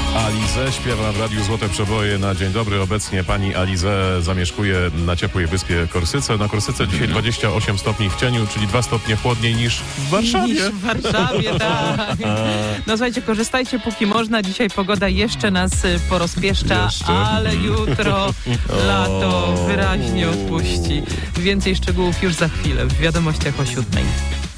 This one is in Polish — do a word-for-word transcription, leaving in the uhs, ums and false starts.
Alizę śpiewa w Radiu Złote Przeboje na dzień dobry. Obecnie pani Alizę zamieszkuje na ciepłej wyspie Korsyce. Na Korsyce dzisiaj dwadzieścia osiem stopni w cieniu, czyli dwa stopnie chłodniej niż w Warszawie. Niż w Warszawie, tak. No słuchajcie, korzystajcie póki można. Dzisiaj pogoda jeszcze nas porozpieszcza, Jeszcze? ale jutro lato wyraźnie odpuści. Więcej szczegółów już za chwilę w wiadomościach o siódmej.